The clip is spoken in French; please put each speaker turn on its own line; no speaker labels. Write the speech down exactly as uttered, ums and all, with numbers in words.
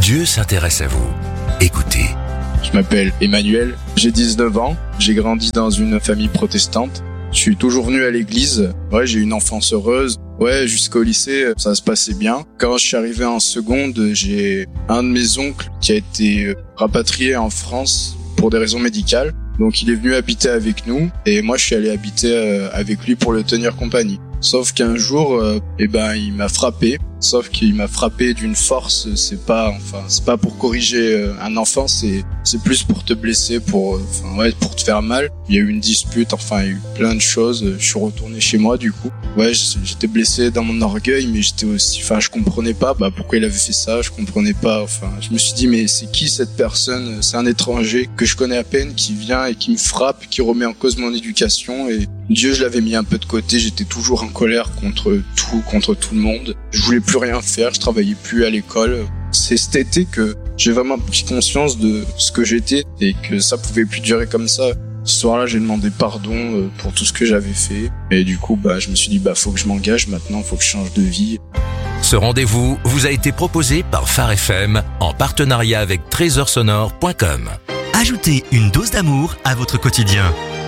Dieu s'intéresse à vous. Écoutez.
Je m'appelle Emmanuel, j'ai dix-neuf ans, j'ai grandi dans une famille protestante. Je suis toujours venu à l'église. Ouais, j'ai eu une enfance heureuse. Ouais, jusqu'au lycée, ça se passait bien. Quand je suis arrivé en seconde, j'ai un de mes oncles qui a été rapatrié en France pour des raisons médicales. Donc il est venu habiter avec nous et moi je suis allé habiter avec lui pour le tenir compagnie. Sauf qu'un jour, euh, eh ben, il m'a frappé. Sauf qu'il m'a frappé d'une force. C'est pas, enfin, c'est pas pour corriger euh, un enfant. C'est, c'est plus pour te blesser, pour, euh, enfin, ouais, pour te faire mal. Il y a eu une dispute. Enfin, il y a eu plein de choses. Je suis retourné chez moi, du coup. Ouais, j'étais blessé dans mon orgueil, mais j'étais aussi, enfin, je comprenais pas, bah, pourquoi il avait fait ça. Je comprenais pas. Enfin, je me suis dit, mais c'est qui cette personne? C'est un étranger que je connais à peine qui vient et qui me frappe, qui remet en cause mon éducation. Et Dieu, je l'avais mis un peu de côté. J'étais toujours en colère contre tout, contre tout le monde. Je voulais plus rien faire, je travaillais plus à l'école. C'est cet été que j'ai vraiment pris conscience de ce que j'étais et que ça pouvait plus durer comme ça. Ce soir-là, j'ai demandé pardon pour tout ce que j'avais fait. Et du coup, bah, je me suis dit, bah, faut que je m'engage maintenant, faut que je change de vie.
Ce rendez-vous vous a été proposé par Phare F M en partenariat avec trésor sonore point com.
Ajoutez une dose d'amour à votre quotidien.